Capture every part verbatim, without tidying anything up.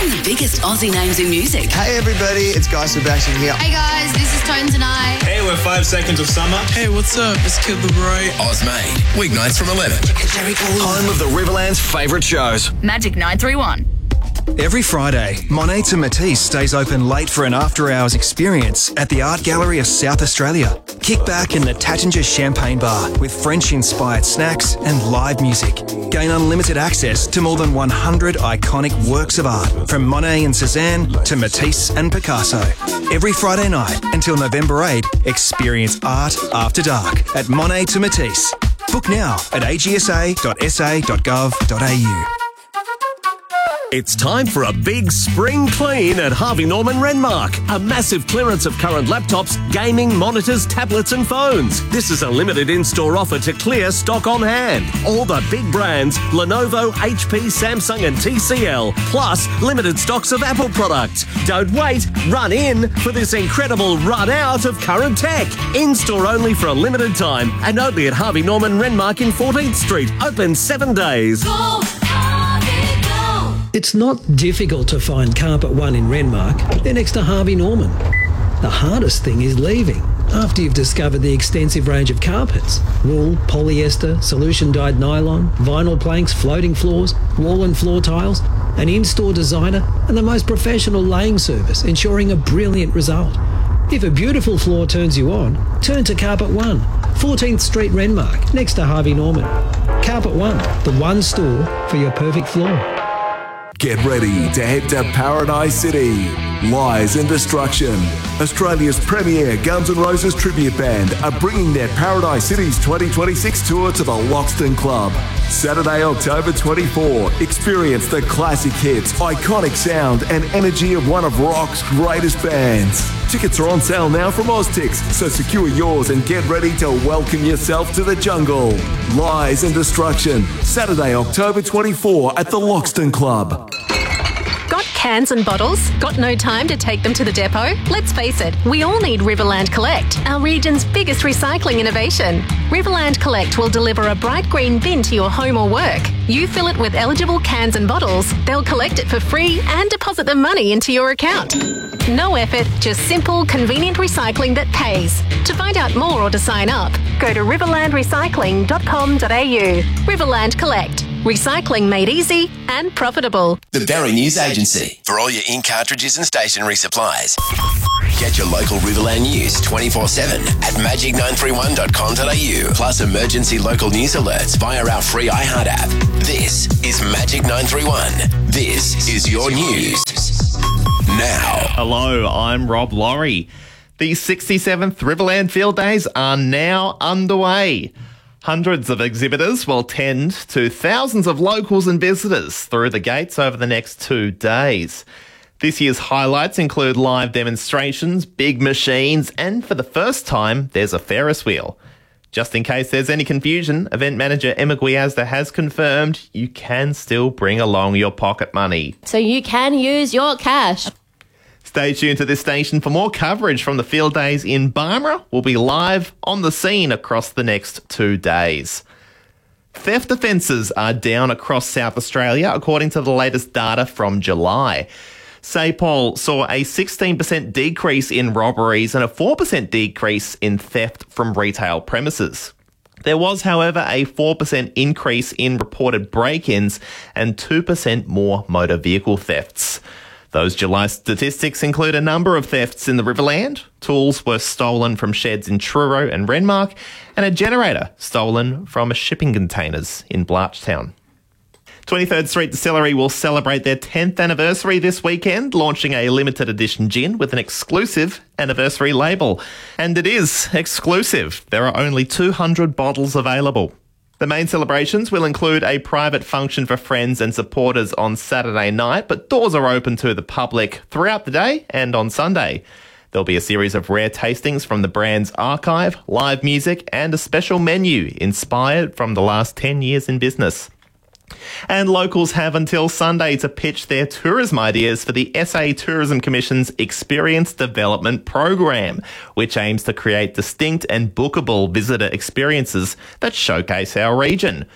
and the biggest Aussie names in music. Hey everybody, it's Guy Sebastian here. Hey guys, this is Tones and I. Hey, we're Five Seconds of Summer. Hey, what's up? It's Kid Laroi. Ozmade, weeknights from eleven. Home of the Riverland's favourite shows. Magic nine three one. Every Friday, Monet to Matisse stays open late for an after-hours experience at the Art Gallery of South Australia. Kick back in the Tattinger Champagne Bar with French-inspired snacks and live music. Gain unlimited access to more than one hundred iconic works of art, from Monet and Cézanne to Matisse and Picasso. Every Friday night until November eighth, experience art after dark at Monet to Matisse. Book now at a g s a dot s a dot gov dot a u. It's time for a big spring clean at Harvey Norman Renmark. A massive clearance of current laptops, gaming, monitors, tablets and phones. This is a limited in-store offer to clear stock on hand. All the big brands, Lenovo, H P, Samsung and T C L, plus limited stocks of Apple products. Don't wait, run in for this incredible run out of current tech. In-store only for a limited time and only at Harvey Norman Renmark in fourteenth Street. Open seven days. Go! It's not difficult to find Carpet One in Renmark. They're next to Harvey Norman. The hardest thing is leaving after you've discovered the extensive range of carpets. Wool, polyester, solution-dyed nylon, vinyl planks, floating floors, wall and floor tiles, an in-store designer and the most professional laying service, ensuring a brilliant result. If a beautiful floor turns you on, turn to Carpet One, fourteenth Street Renmark, next to Harvey Norman. Carpet One, the one store for your perfect floor. Get ready to head to Paradise City. Lies and Destruction, Australia's premier Guns N' Roses tribute band, are bringing their Paradise City's twenty twenty-six tour to the Loxton Club. Saturday, October twenty-fourth, experience the classic hits, iconic sound and energy of one of rock's greatest bands. Tickets are on sale now from Oztix, so secure yours and get ready to welcome yourself to the jungle. Lies and Destruction, Saturday, October twenty-fourth at the Loxton Club. Got cans and bottles? Got no time to take them to the depot? Let's face it, we all need Riverland Collect, our region's biggest recycling innovation. Riverland Collect will deliver a bright green bin to your home or work. You fill it with eligible cans and bottles, they'll collect it for free and deposit the money into your account. No effort, just simple, convenient recycling that pays. To find out more or to sign up, go to riverland recycling dot com dot a u. Riverland Collect. Recycling made easy and profitable. The Berry News Agency, for all your ink cartridges and stationery supplies. Get your local Riverland news twenty-four seven at magic nine three one dot com dot a u, plus emergency local news alerts via our free iHeart app. This is Magic nine three one. This is your news. Now. Hello, I'm Rob Laurie. The sixty-seventh Riverland Field Days are now underway. Hundreds of exhibitors will tend to thousands of locals and visitors through the gates over the next two days. This year's highlights include live demonstrations, big machines, and for the first time, there's a Ferris wheel. Just in case there's any confusion, event manager Emma Guiazda has confirmed you can still bring along your pocket money. So you can use your cash. Stay tuned to this station for more coverage from the field days in Barmera. We'll be live on the scene across the next two days. Theft offences are down across South Australia, according to the latest data from July. SAPOL saw a sixteen percent decrease in robberies and a four percent decrease in theft from retail premises. There was, however, a four percent increase in reported break-ins and two percent more motor vehicle thefts. Those July statistics include a number of thefts in the Riverland. Tools were stolen from sheds in Truro and Renmark, and a generator stolen from shipping containers in Blanchtown. twenty-third Street Distillery will celebrate their tenth anniversary this weekend, launching a limited edition gin with an exclusive anniversary label. And it is exclusive. There are only two hundred bottles available. The main celebrations will include a private function for friends and supporters on Saturday night, but doors are open to the public throughout the day and on Sunday. There'll be a series of rare tastings from the brand's archive, live music, and a special menu inspired from the last ten years in business. And locals have until Sunday to pitch their tourism ideas for the S A Tourism Commission's Experience Development Program, which aims to create distinct and bookable visitor experiences that showcase our region.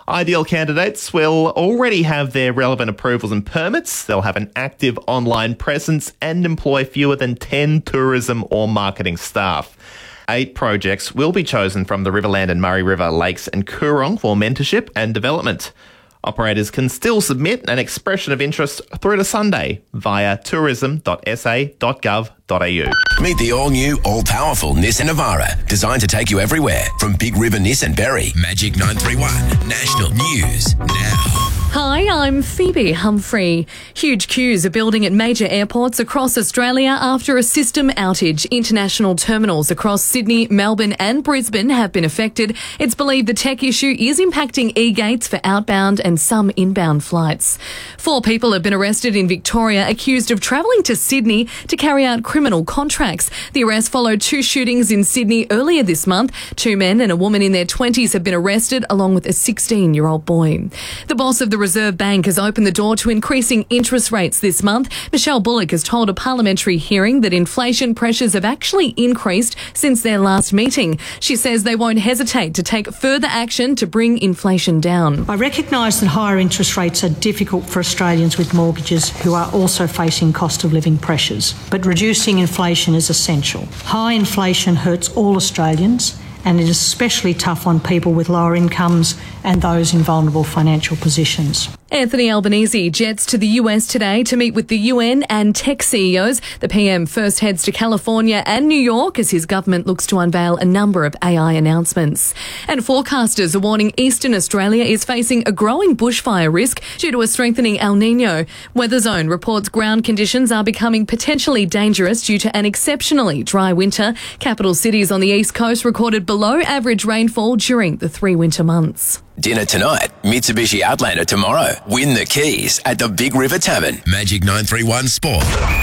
Ideal candidates will already have their relevant approvals and permits. They'll have an active online presence and employ fewer than ten tourism or marketing staff. Eight projects will be chosen from the Riverland and Murray River Lakes and Coorong for mentorship and development. Operators can still submit an expression of interest through to Sunday via tourism dot s a dot gov dot a u. Meet the all-new, all-powerful Nissan Navara, designed to take you everywhere. From Big River Nissan Berry, Magic nine three one, National News Now. Hi, I'm Phoebe Humphrey. Huge queues are building at major airports across Australia after a system outage. International terminals across Sydney, Melbourne and Brisbane have been affected. It's believed the tech issue is impacting e-gates for outbound and some inbound flights. Four people have been arrested in Victoria accused of travelling to Sydney to carry out criminal contracts. The arrest followed two shootings in Sydney earlier this month. Two men and a woman in their twenties have been arrested along with a sixteen-year-old boy. The boss of the Reserve Bank has opened the door to increasing interest rates this month. Michelle Bullock has told a parliamentary hearing that inflation pressures have actually increased since their last meeting. She says they won't hesitate to take further action to bring inflation down. I recognise that higher interest rates are difficult for Australians with mortgages who are also facing cost of living pressures, but reducing inflation is essential. High inflation hurts all Australians, and it is especially tough on people with lower incomes and those in vulnerable financial positions. Anthony Albanese jets to the U S today to meet with the U N and tech C E Os. The P M first heads to California and New York as his government looks to unveil a number of A I announcements. And forecasters are warning Eastern Australia is facing a growing bushfire risk due to a strengthening El Nino. Weatherzone reports ground conditions are becoming potentially dangerous due to an exceptionally dry winter. Capital cities on the East Coast recorded below average rainfall during the three winter months. Dinner tonight, Mitsubishi Outlander tomorrow. Win the keys at the Big River Tavern. Magic nine three one Sport.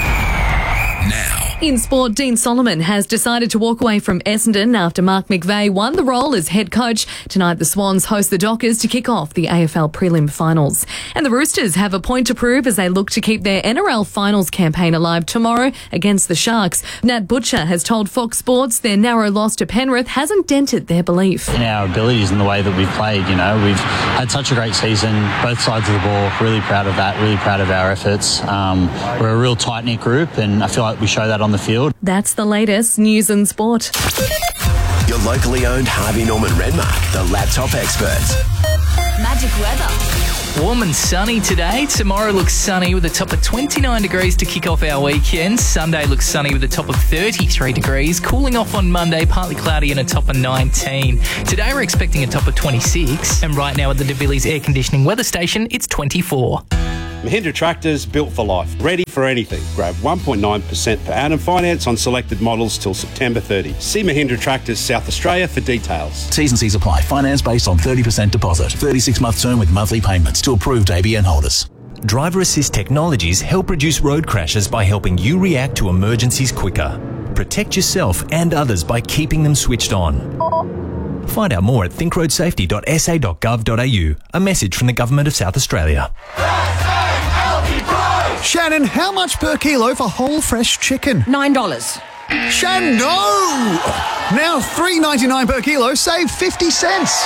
Now. In sport, Dean Solomon has decided to walk away from Essendon after Mark McVeigh won the role as head coach. Tonight, the Swans host the Dockers to kick off the A F L prelim finals. And the Roosters have a point to prove as they look to keep their N R L finals campaign alive tomorrow against the Sharks. Nat Butcher has told Fox Sports their narrow loss to Penrith hasn't dented their belief. In our abilities and the way that we've played, you know, we've had such a great season, both sides of the ball. Really proud of that, really proud of our efforts. Um, we're a real tight-knit group and I feel like we show that on the field. That's the latest news and sport. Your locally owned Harvey Norman Renmark, the laptop experts. Magic weather. Warm and sunny today. Tomorrow looks sunny with a top of twenty-nine degrees to kick off our weekend. Sunday looks sunny with a top of thirty-three degrees. Cooling off on Monday, partly cloudy and a top of nineteen. Today we're expecting a top of twenty-six. And right now at the De Villiers Air Conditioning Weather Station, it's twenty-four. Mahindra Tractors, built for life, ready for anything. Grab one point nine percent per annum finance on selected models till September thirtieth. See Mahindra Tractors South Australia for details. T's and C's apply. Finance based on thirty percent deposit. thirty-six month term with monthly payments to approved A B N holders. Driver Assist Technologies help reduce road crashes by helping you react to emergencies quicker. Protect yourself and others by keeping them switched on. Find out more at think road safety dot s a dot gov dot a u. A message from the Government of South Australia. Shannon, how much per kilo for whole fresh chicken? Nine dollars. Shannon, no! Now three ninety-nine per kilo, save fifty cents.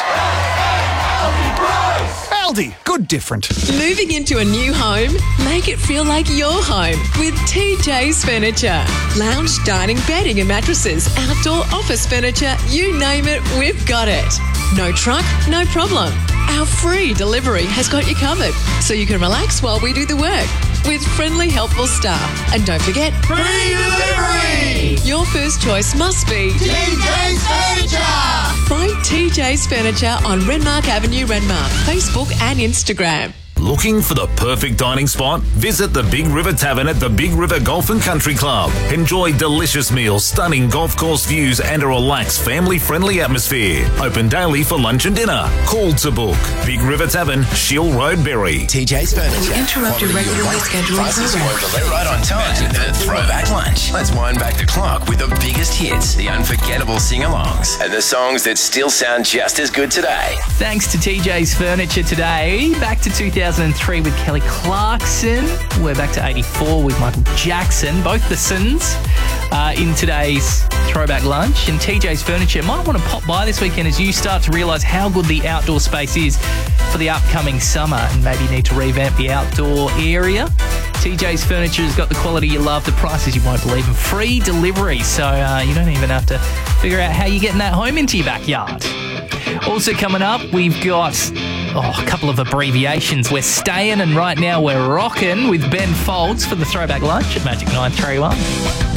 Aldi, good different. Moving into a new home? Make it feel like your home with T J's Furniture. Lounge, dining, bedding and mattresses, outdoor office furniture, you name it, we've got it. No truck, no problem. Our free delivery has got you covered, so you can relax while we do the work with friendly, helpful staff. And don't forget, free delivery! Your first choice must be T J's Furniture! Find T J's Furniture on Renmark Avenue, Renmark, Facebook and Instagram. Looking for the perfect dining spot? Visit the Big River Tavern at the Big River Golf and Country Club. Enjoy delicious meals, stunning golf course views and a relaxed family-friendly atmosphere. Open daily for lunch and dinner. Call to book. Big River Tavern, Shield Road, Berry. T J's Furniture. We interrupt your regularly scheduled program. Right on time. The Throwback Lunch. Let's wind back the clock with the biggest hits, the unforgettable sing-alongs, and the songs that still sound just as good today. Thanks to T J's Furniture today. Back to two thousand thousand three with Kelly Clarkson. We're back to eighty-four with Michael Jackson. Both the sins uh, in today's Throwback Lunch. And T J's Furniture might want to pop by this weekend as you start to realise how good the outdoor space is for the upcoming summer and maybe need to revamp the outdoor area. T J's Furniture has got the quality you love, the prices you won't believe, and free delivery, so uh, you don't even have to figure out how you're getting that home into your backyard. Also coming up, we've got oh, a couple of abbreviations. We're staying, and right now we're rocking with Ben Folds for the Throwback Lunch at Magic nine three one.